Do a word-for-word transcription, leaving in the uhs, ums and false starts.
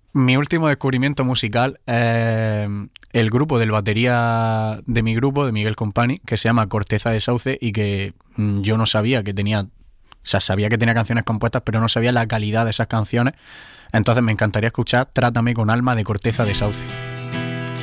Mi último descubrimiento musical es el grupo del batería de mi grupo, de Miguel Company, que se llama Corteza de Sauce y que mm, yo no sabía que tenía, o sea, sabía que tenía canciones compuestas, pero no sabía la calidad de esas canciones. Entonces me encantaría escuchar Trátame con alma de Corteza de Sauce.